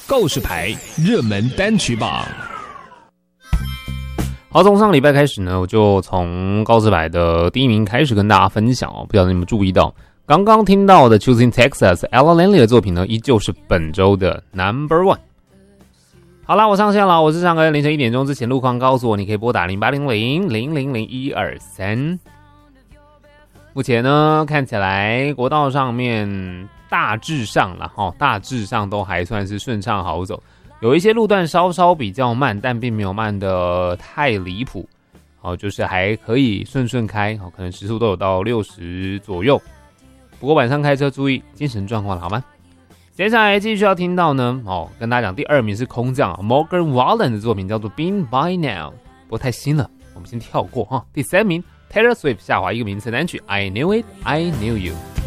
告示牌热门单曲榜。 好，从上个礼拜开始呢，我就从告示牌的第一名开始跟大家分享哦。不晓得你们注意到，刚刚听到的 Choosing Texas、Ella Langley 的作品呢，依旧是本周的 No.1。好啦，我上线了，我是上个凌晨1点钟之前路况告诉我，你可以拨打0800-000-123。目前呢，看起来国道上面大致上都还算是顺畅好走，有一些路段稍稍比较慢，但并没有慢的太离谱，就是还可以顺顺开，可能时速都有到60左右。不过晚上开车注意精神状况好吗？接下来继续要听到呢，跟大家讲第2名是空降Morgan Wallen 的作品叫做 Been By Now， 不过太新了，我们先跳过哈。第3名 Taylor Swift 下滑一个名次单曲 I Knew It I Knew You。